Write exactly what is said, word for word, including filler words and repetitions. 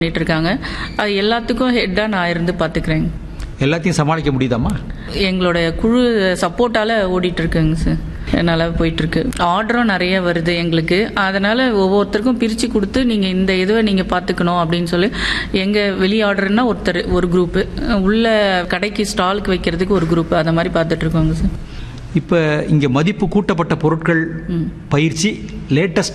பண்ணிட்டு இருக்காங்க. அது எல்லாத்துக்கும் ஹெட்டா நான் இருந்து பாத்துக்கிறேன். எல்லாத்தையும் சமாளிக்க முடியுதாம்மா? எங்களோட குழு சப்போர்ட்டால ஓடிட்டு இருக்குங்க சார். நல்லா போயிட்டு இருக்கு. ஆர்டரும் நிறைய வருது எங்களுக்கு. அதனால ஒவ்வொருத்தருக்கும் பிரிச்சு கொடுத்து நீங்க இந்த இதுவை நீங்க பாத்துக்கணும் அப்படின்னு சொல்லி எங்க வெளி ஆர்டர்னா ஒருத்தர் ஒரு குரூப், உள்ள கடைக்கு ஸ்டாலுக்கு வைக்கிறதுக்கு ஒரு குரூப், அந்த மாதிரி பார்த்துட்டு இருக்கோங்க சார். இப்போ இங்கே மதிப்பு கூட்டப்பட்ட பொருட்கள் பயிற்சி லேட்டஸ்ட்